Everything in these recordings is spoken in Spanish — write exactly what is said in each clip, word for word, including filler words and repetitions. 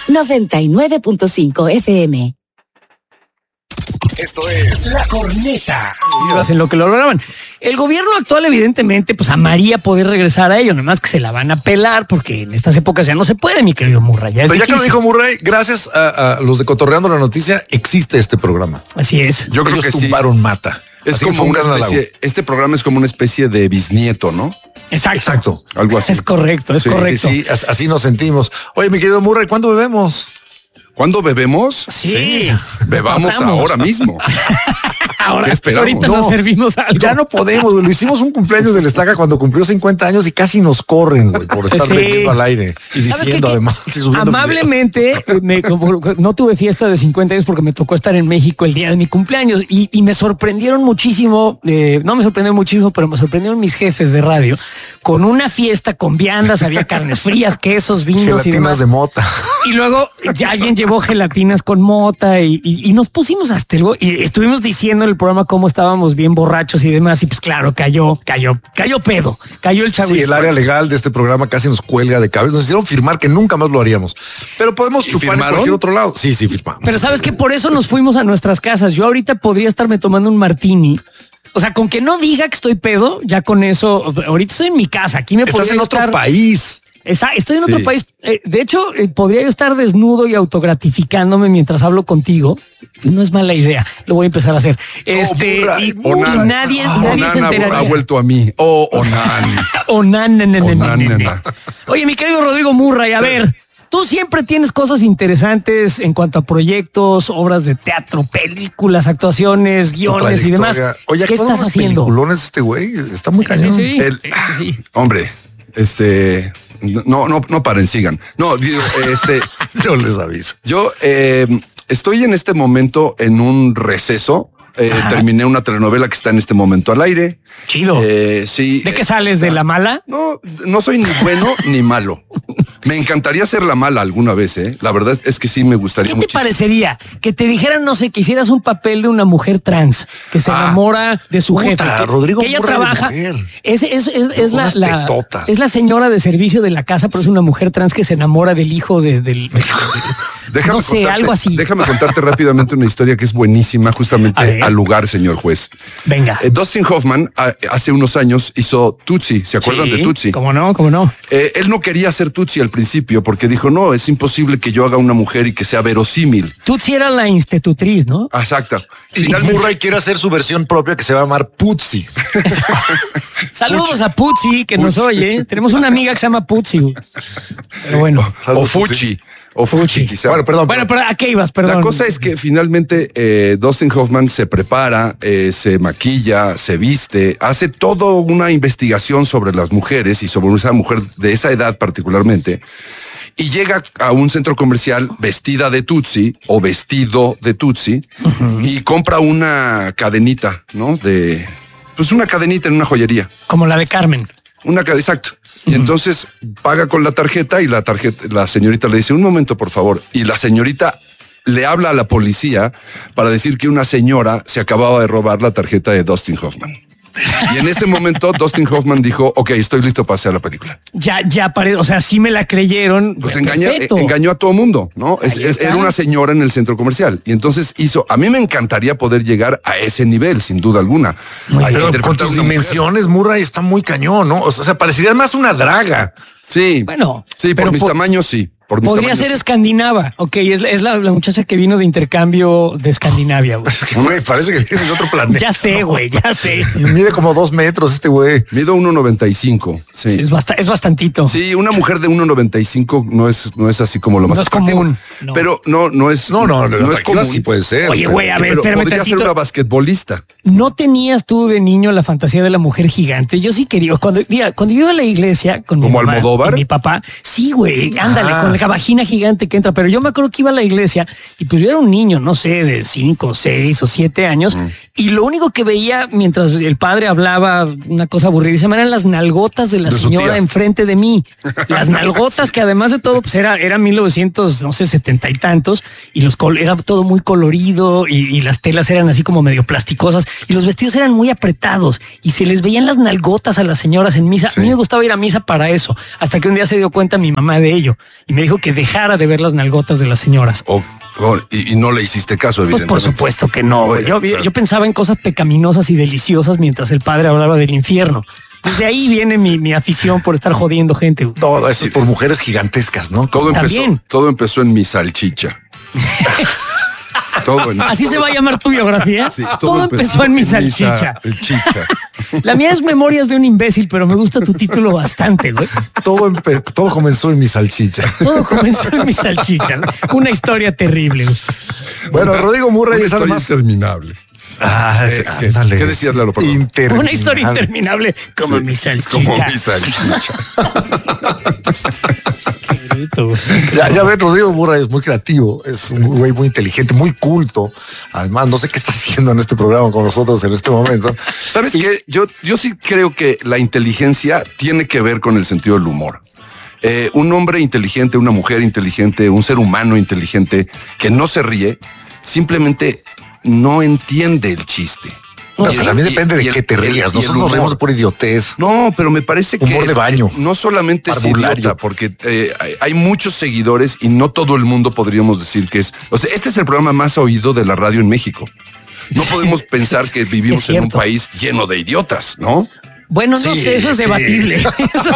noventa y nueve punto cinco F M. Esto es La Corneta. En lo que lo lograban. El gobierno actual, evidentemente, pues amaría poder regresar a ello, nada más que se la van a pelar, porque en estas épocas ya no se puede, mi querido Murray. Ya Pero ya que lo dijo Murray, gracias a, a los de Cotorreando la Noticia, existe este programa. Así es. Yo creo Ellos que tumbaron sí. Mata. Es Así como una una especie, este programa es como una especie de bisnieto, ¿no? Exacto. Exacto. Algo así. Es correcto, es Sí, correcto. Sí, as- así nos sentimos. Oye, mi querido Murray, ¿cuándo bebemos? ¿Cuándo bebemos? Sí. Bebamos Vamos. ahora mismo. Ahora, ¿Qué esperamos? ahorita No, nos servimos algo. Ya no podemos, güey. Lo hicimos un cumpleaños del Estaca cuando cumplió cincuenta años y casi nos corren, güey, por estar Sí. bebiendo al aire y ¿Sabes diciendo qué? además. y subiendo Amablemente, eh, me- como- no tuve fiesta de cincuenta años porque me tocó estar en México el día de mi cumpleaños y, y me sorprendieron muchísimo, eh, no me sorprendieron muchísimo, pero me sorprendieron mis jefes de radio con una fiesta con viandas, había carnes frías, quesos, vinos y demás. gelatinas de mota. Y luego ya alguien llevó gelatinas con mota y, y- y nos pusimos hasta el... go- Y estuvimos diciendo en el programa cómo estábamos bien borrachos y demás. Y pues claro, cayó, cayó, cayó pedo. Cayó el chavo. Sí, el área legal de este programa casi nos cuelga de cabeza. Nos hicieron firmar que nunca más lo haríamos. Pero podemos ¿Y chupar en firmaron? cualquier otro lado. Sí, sí, firmamos. Pero sabes que por eso nos fuimos a nuestras casas. Yo ahorita podría estarme tomando un martini. O sea, con que no diga que estoy pedo, ya con eso, ahorita estoy en mi casa. Aquí me Estás podría en yo otro estar- país. Esa- estoy en Sí. otro país. Eh, de hecho, eh, podría yo estar desnudo y autogratificándome mientras hablo contigo. No es mala idea. Lo voy a empezar a hacer. Este, Murray, y, Onan. y nadie, Ah, nadie se Onan ha, enteraría. ha vuelto a mí. Oh, Onan. Onan, ne, ne, ne, Onan, ne, ne. nena. Oye, mi querido Rodrigo Murray, a ver, tú siempre tienes cosas interesantes en cuanto a proyectos, obras de teatro, películas, actuaciones, guiones y demás. Oye, ¿qué estás haciendo? Peliculones este güey. Está muy cañón. Sí, sí, El- sí, sí, sí. Hombre, este. No, no, no paren, sigan. No, digo, este. Yo les aviso. Yo eh, estoy en este momento en un receso. Eh, terminé una telenovela que está en este momento al aire. Chido. Eh, sí. ¿De qué eh, sales? ¿De la mala? No, no soy ni bueno ni malo. Me encantaría ser la mala alguna vez, ¿eh? La verdad es que sí me gustaría ¿Qué te muchísimo. parecería? Que te dijeran, no sé, que hicieras un papel de una mujer trans que se Ah, enamora de su puta, jefe. Que, Rodrigo que ella Murray de trabaja. mujer. Es, es, es, es la, Unas la- tetotas. es la señora de servicio de la casa, pero es una mujer trans que se enamora del hijo de, del. del- Déjame no sé, contarte- algo así. Déjame contarte rápidamente una historia que es buenísima, A justamente ver. al lugar, señor juez. Venga. Eh, Dustin Hoffman a- hace unos años hizo Tootsie. ¿Se acuerdan Sí, de Tootsie? ¿Cómo no? ¿Cómo no? Eh, él no quería hacer Tootsie al principio porque dijo, no, es imposible que yo haga una mujer y que sea verosímil. Tú sí eras la institutriz, ¿no? Exacta. Y Finalmente, Murray quiere hacer su versión propia que se va a llamar Putzi. Saludos a Putzi, que nos oye. Tenemos una amiga que se llama Putzi. güey. Pero bueno. o Fuchi. O Fuchi, quizá. Bueno, perdón. Bueno, pero ¿a qué ibas? Perdón. La cosa es que finalmente eh, Dustin Hoffman se prepara, eh, se maquilla, se viste, hace toda una investigación sobre las mujeres y sobre esa mujer de esa edad particularmente, y llega a un centro comercial vestida de Tootsie o vestido de Tootsie y compra una cadenita, ¿no? De, pues una cadenita en una joyería. Como la de Carmen. Una cadena, exacto. Y entonces paga con la tarjeta y la tarjeta, la señorita le dice, un momento, por favor. Y la señorita le habla a la policía para decir que una señora se acababa de robar la tarjeta de Dustin Hoffman. Y en ese momento Dustin Hoffman dijo, ok, estoy listo para hacer la película. Ya, ya parece, o sea, sí me la creyeron. Pues engaña, Perfecto. eh, engañó a todo mundo, ¿no? Es- Ahí es- está. era una señora en el centro comercial. Y entonces hizo, a mí me encantaría poder llegar a ese nivel, sin duda alguna. Muy Hay que bien. Pero con interpretar tus una mujer. dimensiones, Murray está muy cañón, ¿no? O sea, parecería más una draga. Sí. Bueno, Sí, pero por mis po- tamaños, sí. Por mis Podría tamaños, ser sí. escandinava. Ok, es, la- es la, la muchacha que vino de intercambio de Escandinavia, güey. Es que, güey, parece que viene de otro planeta. Ya sé, güey, ya sé. Y mide como dos metros este güey. Mido uno noventa y cinco. Sí. Sí, es, basta- es bastantito. Sí, una mujer de uno noventa y cinco no es, no es así como lo más No es atractivo. común, no. Pero no, no es. No, no, no no es común. sí puede ser. Oye, güey, a ver, Pero espérame podría ser tantito. una basquetbolista. ¿No tenías tú de niño la fantasía de la mujer gigante? Yo sí quería. Cuando, mira, cuando yo iba a la iglesia con mi ¿Como mamá Almodóvar? y mi papá, sí, güey, ándale, Ah. con la vagina gigante que entra. Pero yo me acuerdo que iba a la iglesia y pues yo era un niño, no sé, de cinco, seis o siete años. Y lo único que veía mientras el padre hablaba una cosa aburridísima eran las nalgotas de la De su señora tía. enfrente de mí. Las nalgotas que además de todo, pues era, era mil novecientos, no sé, setenta y tantos. Y los col- era todo muy colorido y, y las telas eran así como medio plasticosas. y los vestidos eran muy apretados y se les veían las nalgotas a las señoras en misa. Sí. A mí me gustaba ir a misa para eso, hasta que un día se dio cuenta mi mamá de ello y me dijo que dejara de ver las nalgotas de las señoras. O- o- y, y no le hiciste caso, Pues evidentemente. por supuesto que no, güey. Yo, Oye, yo pensaba en cosas pecaminosas y deliciosas mientras el padre hablaba del infierno. Desde ahí viene mi, mi afición por estar jodiendo gente, güey. No, eso es por mujeres gigantescas, ¿no? Todo empezó, También. todo empezó en mi salchicha. Todo en- Así se va a llamar tu biografía. Sí, todo, empezó en mi salchicha. salchicha. La mía es Memorias de un imbécil, pero me gusta tu título bastante, güey. Todo, empe- todo comenzó en mi salchicha. Todo comenzó en mi salchicha. ¿No? Una historia terrible, güey. Bueno, Rodrigo Murray Una es historia además... interminable. Ah, Eh, ¿qué- ándale. qué decías, Lalo? Perdón. Interminable. Una historia interminable como Sí, mi salchicha. Como mi salchicha. Qué bruto, güey. Ya, ya ven, Rodrigo Murray es muy creativo, es un güey muy inteligente, muy culto. Además, no sé qué está haciendo en este programa con nosotros en este momento. ¿Sabes qué? Yo, yo sí creo que la inteligencia tiene que ver con el sentido del humor. Eh, un hombre inteligente, una mujer inteligente, un ser humano inteligente que no se ríe, simplemente no entiende el chiste. Pero Y- también y- depende y de el- qué te y el- rías. y el Nosotros nos humor. reímos por idiotez. No, pero me parece que Humor de baño. no solamente es Parvulario. idiota, porque eh, hay, hay muchos seguidores y no todo el mundo podríamos decir que es. O sea, este es el programa más oído de la radio en México. No podemos pensar que vivimos Es en un cierto. país lleno de idiotas, ¿no? Bueno, no Sí, sé, eso es sí. debatible. Eso-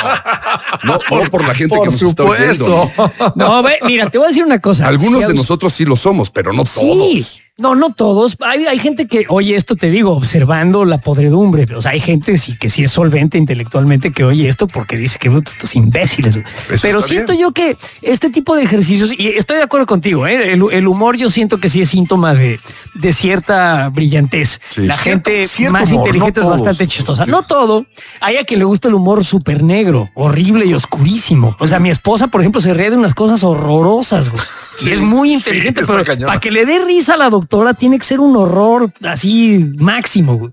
No, no por la gente Por que nos está supuesto. oyendo. No, ve, mira, te voy a decir una cosa. Algunos Si de a- nosotros sí lo somos, pero no Sí. todos. No, no todos. Hay, hay gente que, oye, esto te digo, observando la podredumbre. O sea, hay gente sí que sí es solvente intelectualmente que oye esto porque dice que brutos estos imbéciles. güey. Eso Pero está siento bien. yo que este tipo de ejercicios, y estoy de acuerdo contigo, ¿eh? el, el humor yo siento que sí es síntoma de, de cierta brillantez. Sí. La Cierto- gente cierto más humor, inteligente no es todos. bastante chistosa. No todo. Hay a quien le gusta el humor súper negro, horrible y oscurísimo. O sea, mi esposa, por ejemplo, se ríe de unas cosas horrorosas, güey. Sí, y es muy sí, inteligente, está pero cañón. para que le dé risa a la doctora tiene que ser un horror así máximo, güey.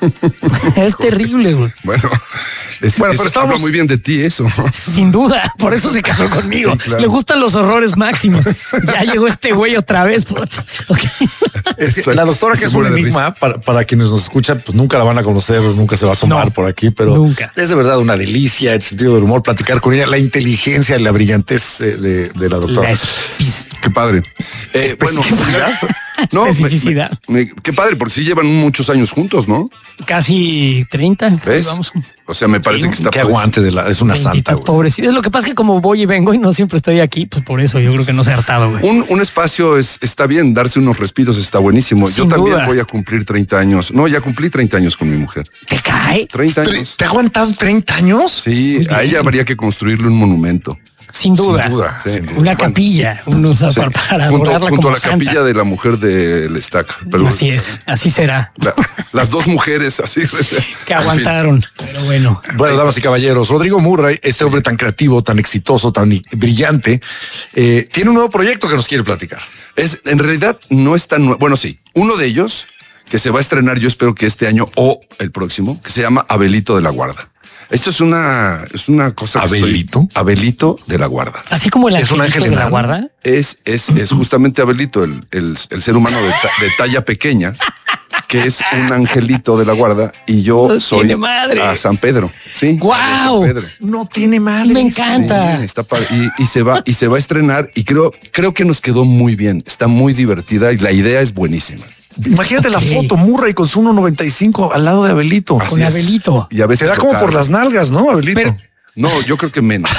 Es terrible, güey. Bueno, es, Bueno, es- pero estamos- habla muy bien de ti eso. Sin duda, por eso se casó conmigo. Sí, claro. Le gustan los horrores máximos. Ya llegó este güey otra vez. puta. Ok. Es que Exacto. la doctora, que Se es un muere de enigma, para, para quienes nos escuchan, pues nunca la van a conocer, nunca se va a asomar No, por aquí, pero nunca. es de verdad una delicia el sentido del humor, platicar con ella, la inteligencia y la brillantez eh, de, de la doctora. La espi- Qué padre. Eh, bueno, Especificidad. no, me- Especificidad. me- me- qué padre, porque sí llevan muchos años juntos, ¿no? Casi treinta. ¿Ves? Vamos. O sea, me parece Sí, que está Qué padrísimo. aguante de la, es una santa, Veintitas, güey. pobrecito. Es lo que pasa es que como voy y vengo y no siempre estoy aquí, pues por eso yo creo que no se ha hartado, güey. Un, un espacio es, está bien, darse unos respiros está buenísimo. Yo Sin también duda. voy a cumplir treinta años. No, ya cumplí treinta años con mi mujer. ¿Te cae? treinta Tre- años. ¿Te ha aguantado treinta años? Sí, a ella habría que construirle un monumento. Sin duda. Sin duda. Sí. sin duda. Una capilla, uno, o sea, Sí. para, para junto adorarla junto como a la santa. capilla de la mujer del estaca. Pero- Así es, así será. la- las dos mujeres así. Que aguantaron, pero bueno. Bueno, damas y caballeros, Rodrigo Murray, este hombre tan creativo, tan exitoso, tan i- brillante, eh, tiene un nuevo proyecto que nos quiere platicar. Es, en realidad no es tan nuevo. Bueno, sí, uno de ellos que se va a estrenar, yo espero que este año o el próximo, que se llama Abelito de la Guarda. Esto es una, es una cosa. que estoy- ¿Abelito? Abelito de la Guarda. Así como el Es un angelito ángel de la enano. guarda. Es, es, es justamente Abelito, el, el, el ser humano de, ta- de talla pequeña, que es un angelito de la guarda, y yo No soy tiene madre. a San Pedro. Sí. ¡Guau! a San Pedro. No tiene madre. Me encanta. Sí, está padre. Y, y se va y se va a estrenar y creo creo que nos quedó muy bien. Está muy divertida y la idea es buenísima. Imagínate la Ok. foto, Murray con su uno noventa y cinco al lado de Abelito. Así Con es. Abelito. Y a veces Se da como tocar. por las nalgas, ¿no, Abelito? Pero- No, yo creo que menos.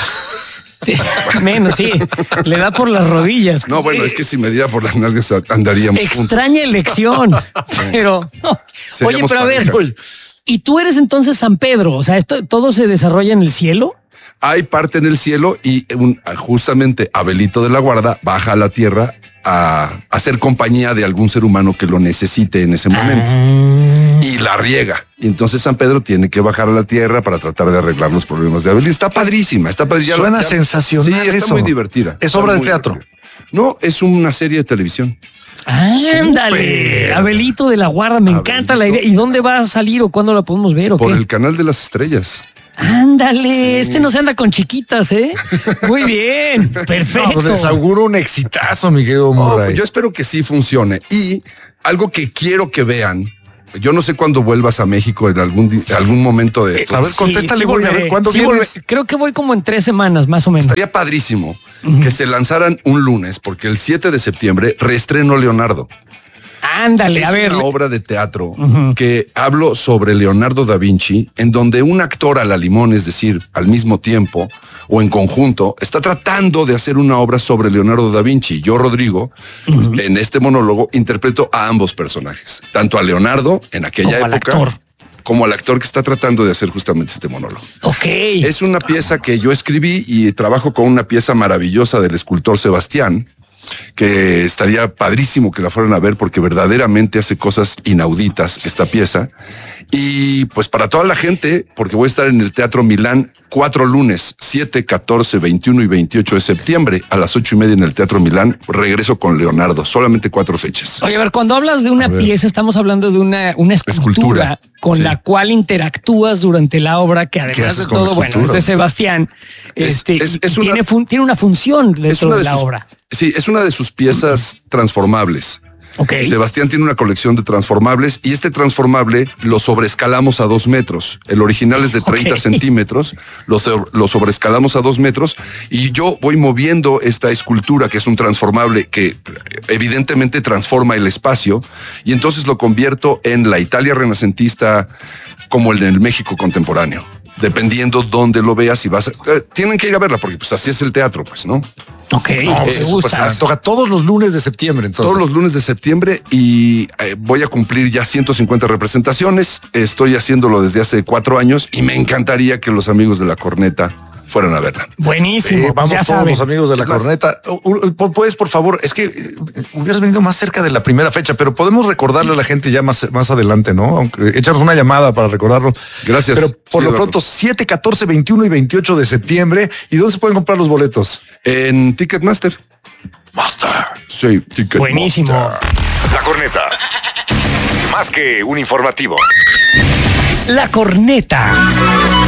Menos, sí. Le da por las rodillas. No, bueno, es que si me diera por las nalgas andaríamos juntos. Extraña elección. Pero, no. Oye, Seríamos pero a ver. pareja. ¿Y tú eres entonces San Pedro? O sea, esto todo se desarrolla en el cielo. Hay parte en el cielo y un, justamente Abelito de la Guarda baja a la tierra a hacer compañía de algún ser humano que lo necesite en ese momento. Ah. Y la riega. Y entonces San Pedro tiene que bajar a la tierra para tratar de arreglar los problemas de Abelito. Está padrísima, está padrísima. Suena sensacional Sí, está eso. muy divertida. ¿Es Está obra de muy teatro? divertida. No, es una serie de televisión. Ándale, Súper. Abelito de la Guarda, me encanta la idea. ¿Y dónde va a salir o cuándo la podemos ver o Por qué? el canal de las estrellas. Ándale, este no se anda con chiquitas, ¿eh? Muy bien, No, perfecto. les auguro un exitazo, mi querido Oh, Murray. yo espero que sí funcione. Y algo que quiero que vean Yo no sé cuándo vuelvas a México en algún, di- algún momento de estos. A ver, contéstale, güey, a ver, ¿cuándo sí vienes? volveré. Creo que voy como en tres semanas, más o menos. Estaría padrísimo que se lanzaran un lunes, porque el siete de septiembre reestreno Leonardo. Ándale, Es a ver. una obra de teatro que hablo sobre Leonardo da Vinci, en donde un actor a la limón, es decir, al mismo tiempo o en conjunto, está tratando de hacer una obra sobre Leonardo da Vinci. Yo, Rodrigo, pues, en este monólogo interpreto a ambos personajes, tanto a Leonardo en aquella Como al época, actor. como al actor que está tratando de hacer justamente este monólogo. Ok. Es una pieza que yo escribí y trabajo con una pieza maravillosa del escultor Sebastián, que estaría padrísimo que la fueran a ver porque verdaderamente hace cosas inauditas esta pieza. Y pues para toda la gente, porque voy a estar en el Teatro Milán cuatro lunes, siete, catorce, veintiuno y veintiocho de septiembre a las ocho y media en el Teatro Milán. Regreso con Leonardo, solamente cuatro fechas. Oye, a ver, cuando hablas de una pieza, estamos hablando de una, una escultura, Escultura, con sí. la cual interactúas durante la obra, que ¿Qué además haces de con la todo, bueno, es escultura? de Sebastián. Es- este, es- y- es y una- tiene, fun- tiene una función dentro una de, de la sus- obra. Sí, es una de sus piezas transformables. Ok. Sebastián tiene una colección de transformables y este transformable lo sobreescalamos a dos metros. El original es de treinta Ok. centímetros, lo, so- lo sobreescalamos a dos metros y yo voy moviendo esta escultura que es un transformable que evidentemente transforma el espacio y entonces lo convierto en la Italia renacentista como el del México contemporáneo. Dependiendo dónde lo veas y vas a, eh, tienen que ir a verla porque pues así es el teatro, pues, ¿no? Ok, No, me pues, gusta. pues, se antoja todos los lunes de septiembre, entonces. Todos los lunes de septiembre y eh, voy a cumplir ya ciento cincuenta representaciones. Estoy haciéndolo desde hace cuatro años y me encantaría que los amigos de La Corneta fueran a verla. Buenísimo, Eh, vamos ya todos saben. los amigos de La Es más- Corneta. U- u- Puedes, por favor, es que eh, hubieras venido más cerca de la primera fecha, pero podemos recordarle a la gente ya más, más adelante, ¿no? Aunque échanos una llamada para recordarlo. Gracias. Pero por Sí, lo Eduardo. pronto, siete, catorce, veintiuno y veintiocho de septiembre. ¿Y dónde se pueden comprar los boletos? En Ticketmaster. Master. Sí, Ticketmaster. Buenísimo. La Corneta. Más que un informativo. La corneta.